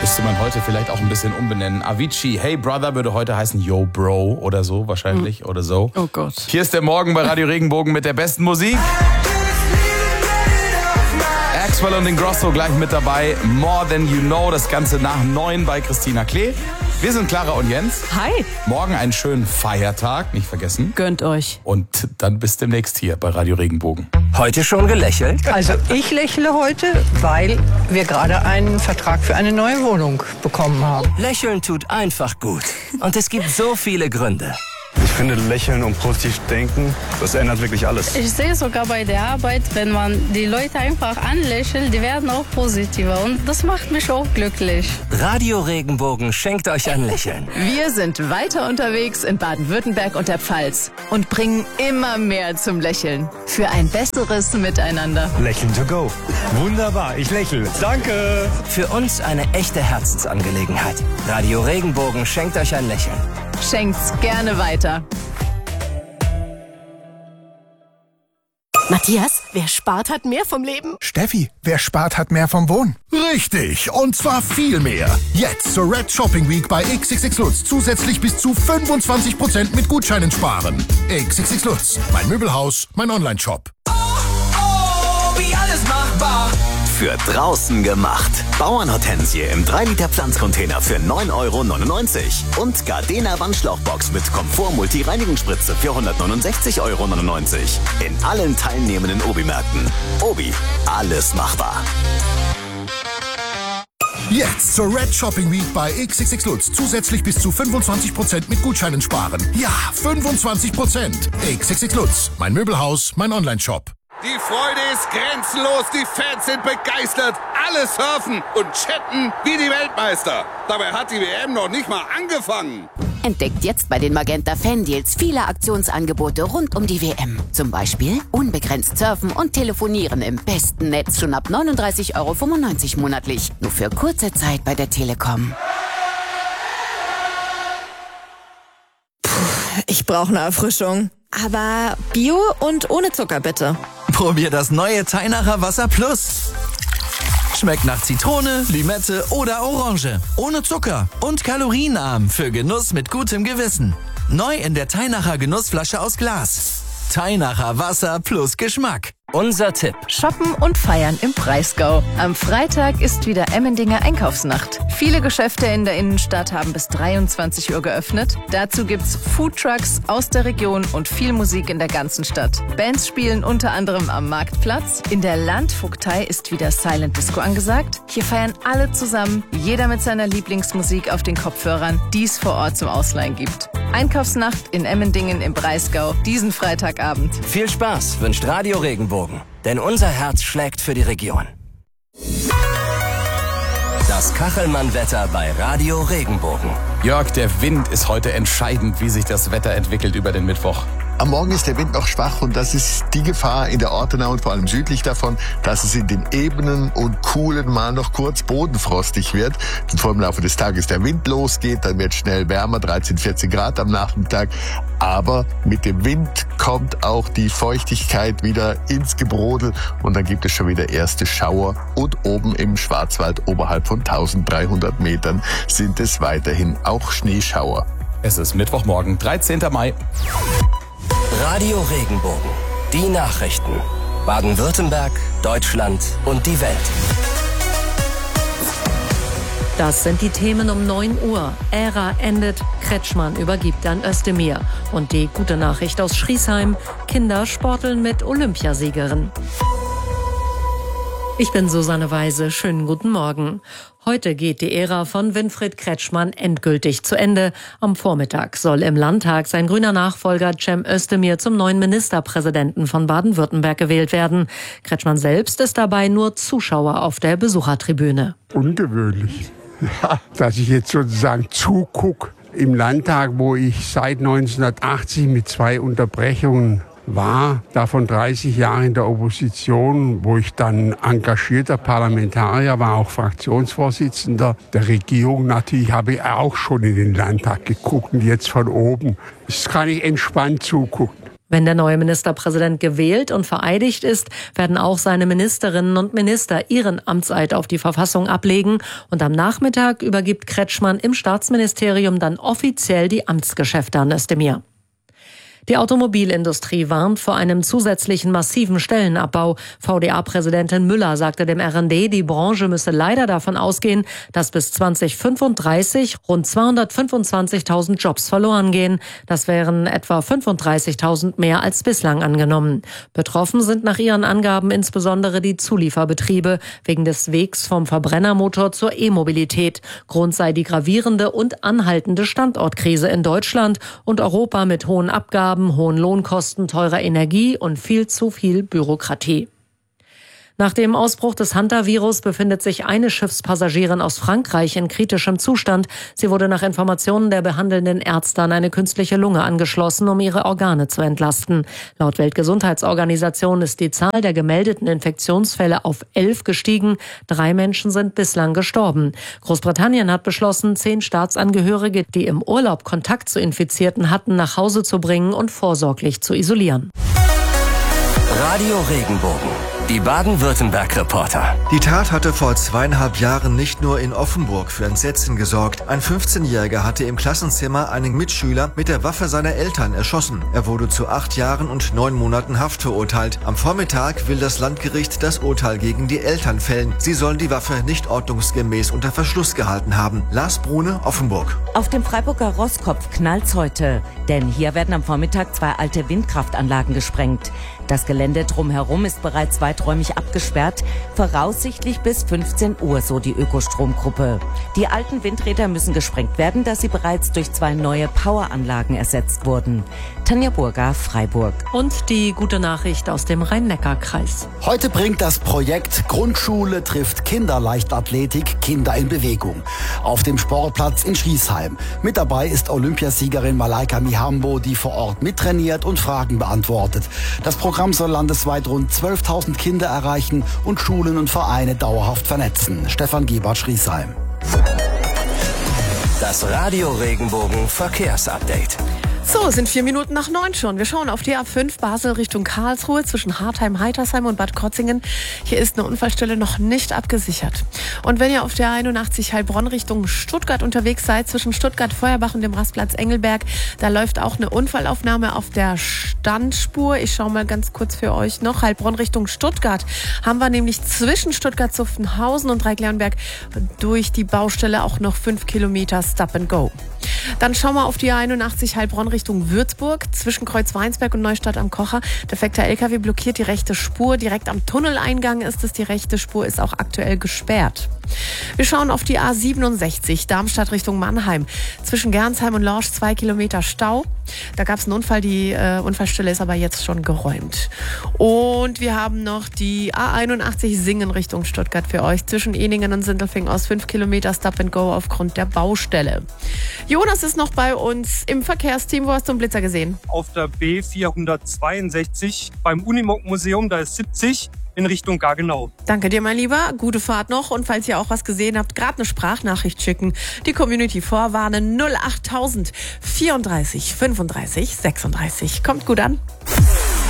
Müsste man heute vielleicht auch ein bisschen umbenennen. Avicii, Hey Brother würde heute heißen Yo Bro oder so wahrscheinlich oder so. Oh Gott. Hier ist der Morgen bei Radio Regenbogen mit der besten Musik. Axwell und Ingrosso gleich mit dabei. More Than You Know, das Ganze nach 9 bei Christina Klee. Wir sind Clara und Jens. Hi. Morgen einen schönen Feiertag, nicht vergessen. Gönnt euch. Und dann bis demnächst hier bei Radio Regenbogen. Heute schon gelächelt? Also ich lächle heute, weil wir gerade einen Vertrag für eine neue Wohnung bekommen haben. Lächeln tut einfach gut. Und es gibt so viele Gründe. Ich finde, lächeln und positiv denken, das ändert wirklich alles. Ich sehe sogar bei der Arbeit, wenn man die Leute einfach anlächelt, die werden auch positiver. Und das macht mich auch glücklich. Radio Regenbogen schenkt euch ein Lächeln. Wir sind weiter unterwegs in Baden-Württemberg und der Pfalz und bringen immer mehr zum Lächeln. Für ein besseres Miteinander. Lächeln to go. Wunderbar, ich lächle. Danke. Für uns eine echte Herzensangelegenheit. Radio Regenbogen schenkt euch ein Lächeln. Schenkt's gerne weiter. Matthias, wer spart, hat mehr vom Leben. Steffi, wer spart, hat mehr vom Wohnen. Richtig, und zwar viel mehr. Jetzt zur Red Shopping Week bei XXX Lutz zusätzlich bis zu 25% mit Gutscheinen sparen. XXX Lutz, mein Möbelhaus, mein Online-Shop. Wie alles machbar. Für draußen gemacht. Bauernhortensie im 3-Liter Pflanzcontainer für 9,99 € und Gardena Wandschlauchbox mit Komfort-Multi-Reinigungsspritze für 169,99 € in allen teilnehmenden Obi-Märkten. Obi, alles machbar. Jetzt zur Red Shopping Week bei XXX Lutz zusätzlich bis zu 25% mit Gutscheinen sparen. Ja, 25%. XXX Lutz, mein Möbelhaus, mein Online-Shop. Die Freude ist grenzenlos, die Fans sind begeistert, alle surfen und chatten wie die Weltmeister. Dabei hat die WM noch nicht mal angefangen. Entdeckt jetzt bei den Magenta Fan-Deals viele Aktionsangebote rund um die WM. Zum Beispiel unbegrenzt surfen und telefonieren im besten Netz schon ab 39,95 € monatlich. Nur für kurze Zeit bei der Telekom. Ich brauche eine Erfrischung. Aber Bio und ohne Zucker bitte. Probier das neue Teinacher Wasser Plus. Schmeckt nach Zitrone, Limette oder Orange. Ohne Zucker und kalorienarm für Genuss mit gutem Gewissen. Neu in der Teinacher Genussflasche aus Glas. Teinacher Wasser plus Geschmack. Unser Tipp. Shoppen und feiern im Breisgau. Am Freitag ist wieder Emmendinger Einkaufsnacht. Viele Geschäfte in der Innenstadt haben bis 23 Uhr geöffnet. Dazu gibt's Foodtrucks aus der Region und viel Musik in der ganzen Stadt. Bands spielen unter anderem am Marktplatz. In der Landvogtei ist wieder Silent Disco angesagt. Hier feiern alle zusammen, jeder mit seiner Lieblingsmusik auf den Kopfhörern, die es vor Ort zum Ausleihen gibt. Einkaufsnacht in Emmendingen im Breisgau, diesen Freitagabend. Viel Spaß wünscht Radio Regenbogen, denn unser Herz schlägt für die Region. Das Kachelmann-Wetter bei Radio Regenbogen. Jörg, der Wind ist heute entscheidend, wie sich das Wetter entwickelt über den Mittwoch. Am Morgen ist der Wind noch schwach und das ist die Gefahr in der Ortenau und vor allem südlich davon, dass es in den Ebenen und Kuhlen mal noch kurz bodenfrostig wird. Bevor im Laufe des Tages der Wind losgeht, dann wird schnell wärmer, 13, 14 Grad am Nachmittag. Aber mit dem Wind kommt auch die Feuchtigkeit wieder ins Gebrodel und dann gibt es schon wieder erste Schauer. Und oben im Schwarzwald oberhalb von 1300 Metern sind es weiterhin auch Schneeschauer. Es ist Mittwochmorgen, 13. Mai. Radio Regenbogen. Die Nachrichten. Baden-Württemberg, Deutschland und die Welt. Das sind die Themen um 9 Uhr. Ära endet, Kretschmann übergibt an Özdemir. Und die gute Nachricht aus Schriesheim, Kinder sporteln mit Olympiasiegerin. Ich bin Susanne Weise, schönen guten Morgen. Heute geht die Ära von Winfried Kretschmann endgültig zu Ende. Am Vormittag soll im Landtag sein grüner Nachfolger Cem Özdemir zum neuen Ministerpräsidenten von Baden-Württemberg gewählt werden. Kretschmann selbst ist dabei nur Zuschauer auf der Besuchertribüne. Ungewöhnlich, ja, dass ich jetzt sozusagen zugucke im Landtag, wo ich seit 1980 mit 2 Unterbrechungen war, davon 30 Jahre in der Opposition, wo ich dann engagierter Parlamentarier war, auch Fraktionsvorsitzender der Regierung. Natürlich habe ich auch schon in den Landtag geguckt und jetzt von oben. Das kann ich entspannt zugucken. Wenn der neue Ministerpräsident gewählt und vereidigt ist, werden auch seine Ministerinnen und Minister ihren Amtseid auf die Verfassung ablegen und am Nachmittag übergibt Kretschmann im Staatsministerium dann offiziell die Amtsgeschäfte an Özdemir. Die Automobilindustrie warnt vor einem zusätzlichen massiven Stellenabbau. VDA-Präsidentin Müller sagte dem RND, die Branche müsse leider davon ausgehen, dass bis 2035 rund 225.000 Jobs verloren gehen. Das wären etwa 35.000 mehr als bislang angenommen. Betroffen sind nach ihren Angaben insbesondere die Zulieferbetriebe wegen des Wegs vom Verbrennermotor zur E-Mobilität. Grund sei die gravierende und anhaltende Standortkrise in Deutschland und Europa mit hohen Abgaben, hohen Lohnkosten, teurer Energie und viel zu viel Bürokratie. Nach dem Ausbruch des Hantavirus befindet sich eine Schiffspassagierin aus Frankreich in kritischem Zustand. Sie wurde nach Informationen der behandelnden Ärzte an eine künstliche Lunge angeschlossen, um ihre Organe zu entlasten. Laut Weltgesundheitsorganisation ist die Zahl der gemeldeten Infektionsfälle auf 11 gestiegen. 3 Menschen sind bislang gestorben. Großbritannien hat beschlossen, 10 Staatsangehörige, die im Urlaub Kontakt zu Infizierten hatten, nach Hause zu bringen und vorsorglich zu isolieren. Radio Regenbogen. Die Baden-Württemberg-Reporter. Die Tat hatte vor 2,5 Jahren nicht nur in Offenburg für Entsetzen gesorgt. Ein 15-Jähriger hatte im Klassenzimmer einen Mitschüler mit der Waffe seiner Eltern erschossen. Er wurde zu 8 Jahren und 9 Monaten Haft verurteilt. Am Vormittag will das Landgericht das Urteil gegen die Eltern fällen. Sie sollen die Waffe nicht ordnungsgemäß unter Verschluss gehalten haben. Lars Brune, Offenburg. Auf dem Freiburger Rosskopf knallt's heute, denn hier werden am Vormittag 2 alte Windkraftanlagen gesprengt. Das Gelände drumherum ist bereits weiträumig abgesperrt, voraussichtlich bis 15 Uhr, so die Ökostromgruppe. Die alten Windräder müssen gesprengt werden, da sie bereits durch 2 neue Poweranlagen ersetzt wurden. Tanja Burger, Freiburg. Und die gute Nachricht aus dem Rhein-Neckar-Kreis. Heute bringt das Projekt Grundschule trifft Kinderleichtathletik Kinder in Bewegung auf dem Sportplatz in Schriesheim. Mit dabei ist Olympiasiegerin Malaika Mihambo, die vor Ort mittrainiert und Fragen beantwortet. Das Programm soll landesweit rund 12.000 Kinder erreichen und Schulen und Vereine dauerhaft vernetzen. Stefan Gebert, Schriesheim. Das Radio Regenbogen Verkehrsupdate. So, sind 4 Minuten nach 9 schon. Wir schauen auf die A5 Basel Richtung Karlsruhe zwischen Hartheim, Heitersheim und Bad Krotzingen. Hier ist eine Unfallstelle noch nicht abgesichert. Und wenn ihr auf der 81 Heilbronn Richtung Stuttgart unterwegs seid, zwischen Stuttgart-Feuerbach und dem Rastplatz Engelberg, da läuft auch eine Unfallaufnahme auf der Standspur. Ich schaue mal ganz kurz für euch noch. Heilbronn Richtung Stuttgart haben wir nämlich zwischen Stuttgart-Zuffenhausen und Dreieckleonberg durch die Baustelle auch noch 5 Kilometer Stop and Go. Dann schauen wir auf die 81 Heilbronn Richtung Würzburg. Zwischen Kreuz-Weinsberg und Neustadt am Kocher. Defekter LKW blockiert die rechte Spur. Direkt am Tunneleingang ist es. Die rechte Spur ist auch aktuell gesperrt. Wir schauen auf die A67 Darmstadt Richtung Mannheim. Zwischen Gernsheim und Lorsch 2 Kilometer Stau. Da gab es einen Unfall. Die Unfallstelle ist aber jetzt schon geräumt. Und wir haben noch die A81 Singen Richtung Stuttgart für euch. Zwischen Eningen und Sindelfingen aus 5 Kilometer Stop and Go aufgrund der Baustelle. Jonas ist noch bei uns im Verkehrsteam. Wo hast du einen Blitzer gesehen? Auf der B462 beim Unimog-Museum, da ist 70 in Richtung Gaggenau. Danke dir, mein Lieber. Gute Fahrt noch. Und falls ihr auch was gesehen habt, gerade eine Sprachnachricht schicken. Die Community vorwarnen 08000 34 35 36. Kommt gut an.